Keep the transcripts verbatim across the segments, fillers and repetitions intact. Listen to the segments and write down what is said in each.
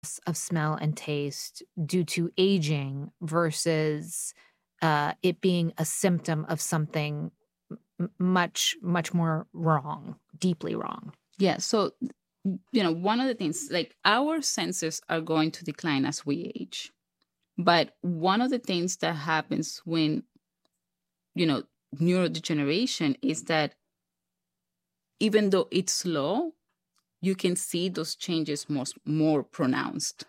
of smell and taste due to aging versus uh, it being a symptom of something m- much, much more wrong, deeply wrong. Yeah. So, you know, one of the things, like our senses are going to decline as we age. But one of the things that happens when, you know, neurodegeneration is that even though it's slow, you can see those changes more, more pronounced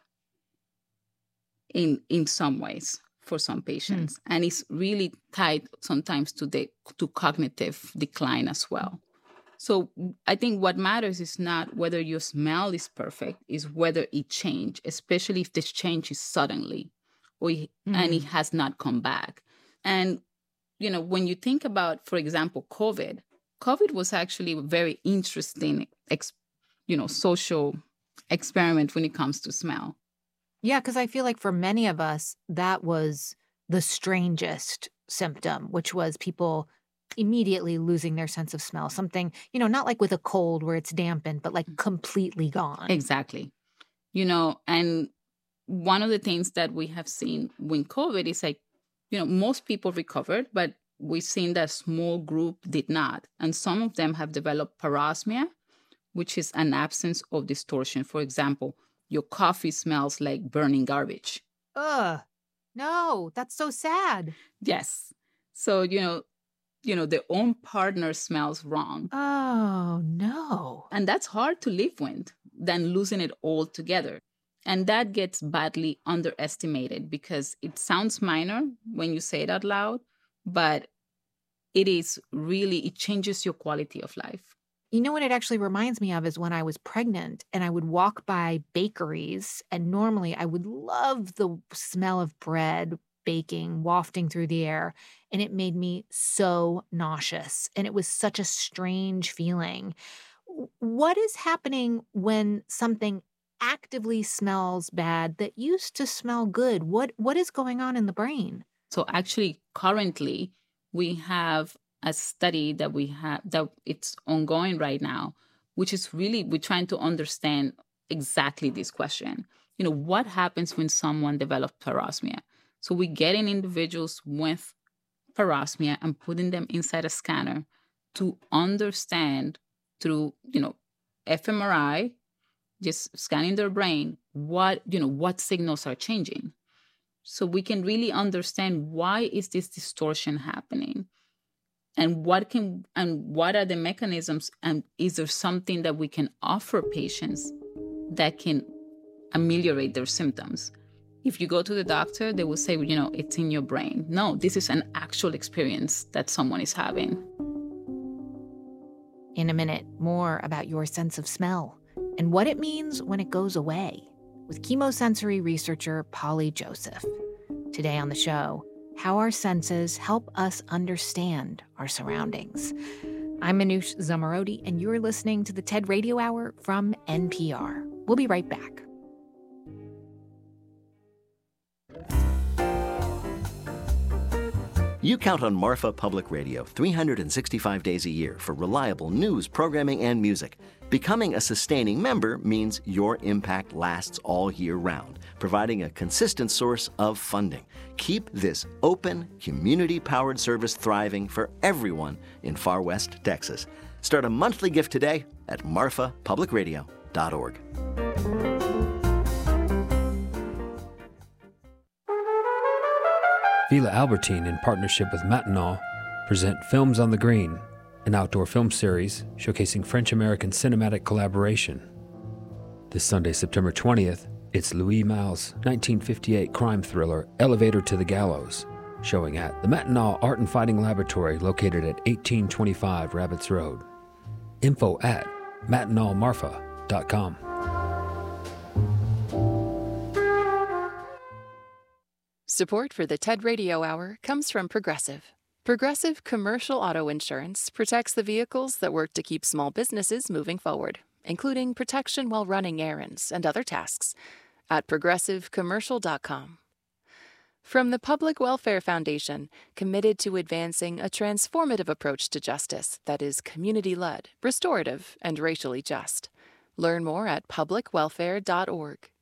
in, in some ways for some patients. Hmm. And it's really tied sometimes to the to cognitive decline as well. So I think what matters is not whether your smell is perfect, is whether it changed, especially if this change is suddenly or it- and it Hmm. has not come back. And, you know, when you think about, for example, COVID, COVID was actually a very interesting, ex, you know, social experiment when it comes to smell. Yeah, because I feel like for many of us, that was the strangest symptom, which was people immediately losing their sense of smell. Something, you know, not like with a cold where it's dampened, but like completely gone. Exactly. You know, and one of the things that we have seen with COVID is like, you know, most people recovered, but we've seen that small group did not. And some of them have developed parosmia, which is an absence of distortion. For example, your coffee smells like burning garbage. Ugh. No, that's so sad. Yes. So, you know, you know, their own partner smells wrong. Oh, no. And that's hard to live with than losing it all together. And that gets badly underestimated because it sounds minor when you say it out loud, but it is really, it changes your quality of life. You know what it actually reminds me of is when I was pregnant and I would walk by bakeries, and normally I would love the smell of bread baking, wafting through the air, and it made me so nauseous, and it was such a strange feeling. W- What is happening when something actively smells bad that used to smell good? What what is going on in the brain? So actually, currently, we have a study that we have that it's ongoing right now, which is really we're trying to understand exactly this question. You know, what happens when someone develops parosmia? So we get in individuals with parosmia and putting them inside a scanner to understand through, you know, fMRI, just scanning their brain, what, you know, what signals are changing so we can really understand why is this distortion happening and what can and what are the mechanisms and is there something that we can offer patients that can ameliorate their symptoms. If you go to the doctor, they will say, you know, it's in your brain. No, this is an actual experience that someone is having. In a minute, more about your sense of smell and what it means when it goes away with chemosensory researcher Polly Joseph. Today on the show, how our senses help us understand our surroundings. I'm Manoush Zomorodi, and you're listening to the TED Radio Hour from N P R. We'll be right back. You count on Marfa Public Radio three hundred sixty-five days a year for reliable news, programming, and music. Becoming a sustaining member means your impact lasts all year round, providing a consistent source of funding. Keep this open, community-powered service thriving for everyone in Far West Texas. Start a monthly gift today at marfa public radio dot org. Villa Albertine, in partnership with Matinal, present Films on the Green, an outdoor film series showcasing French-American cinematic collaboration. This Sunday, September twentieth, it's Louis Malle's nineteen fifty-eight crime thriller Elevator to the Gallows, showing at the Matinal Art and Fighting Laboratory located at eighteen twenty-five Rabbits Road. Info at matinal marfa dot com. Support for the TED Radio Hour comes from Progressive. Progressive Commercial Auto Insurance protects the vehicles that work to keep small businesses moving forward, including protection while running errands and other tasks, at progressive commercial dot com. From the Public Welfare Foundation, committed to advancing a transformative approach to justice that is community-led, restorative, and racially just. Learn more at public welfare dot org.